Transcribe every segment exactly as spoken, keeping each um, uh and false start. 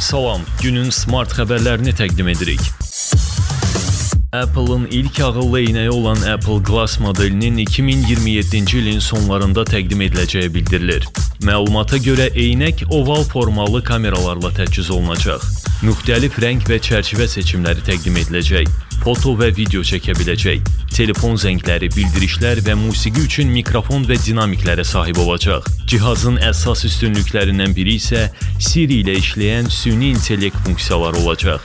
Salam, günün smart xəbərlərini təqdim edirik. Apple-ın ilk ağıllı eynəyi olan Apple Glass modelinin iki min iyirmi yeddinci ilin sonlarında təqdim ediləcəyi bildirilir. Məlumata görə eynək oval formalı kameralarla təchiz olunacaq. Müxtəlif rəng və çərçivə seçimləri təqdim ediləcək. Foto və video çəkə biləcək. Telefon zəngləri, bildirişlər və musiqi üçün mikrofon və dinamiklərə sahib olacaq. Cihazın əsas üstünlüklərindən biri isə Siri ilə işləyən süni intellekt funksiyaları olacaq.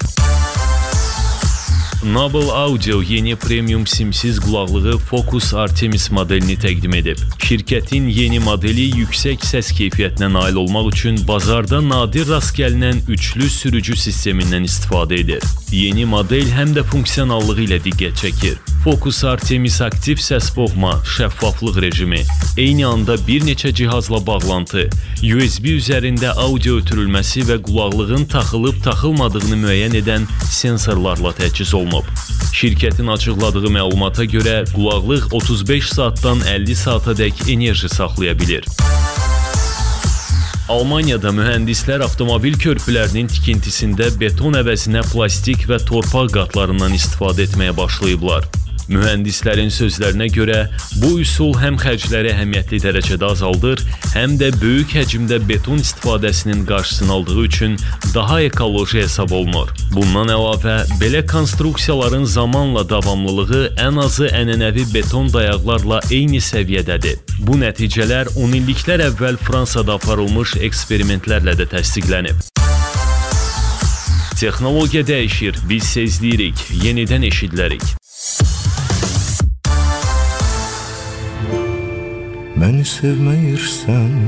Noble Audio yeni premium simsiz qulaqlığı Focus Artemis modelini təqdim edib. Şirkətin yeni modeli yüksək səs keyfiyyətinə nail olmaq üçün bazarda nadir rast gəlinən üçlü sürücü sistemindən istifadə edir. Yeni model həm də funksionallığı ilə diqqət çəkir. Focus Artemis aktiv səs boğma, şəffaflıq rejimi, eyni anda bir neçə cihazla bağlantı, U S B üzərində audio ötürülməsi və qulaqlığın taxılıb-taxılmadığını müəyyən edən sensorlarla təchiz olunub. Şirkətin açıqladığı məlumata görə qulaqlıq otuz beş saatdan əlli saatadək enerji saxlaya bilir. Almaniyada mühəndislər avtomobil körpülərinin tikintisində beton əvəzinə plastik və torpaq qatlarından istifadə etməyə başlayıblar. Mühəndislərin sözlərinə görə bu üsul həm xərcləri əhəmiyyətli dərəcədə azaldır, həm də böyük həcmdə beton istifadəsinin qarşısını aldığı üçün daha ekoloji hesab olunur. Bundan əlavə, belə konstruksiyaların zamanla davamlılığı ən azı ənənəvi beton dayaqlarla eyni səviyyədədir. Bu nəticələr on illiklər əvvəl Fransada aparılmış eksperimentlərlə də təsdiqlənib. Texnologiya dəyişir, biz sezləyirik, yenidən eşidilərik. Məni sevməyirsən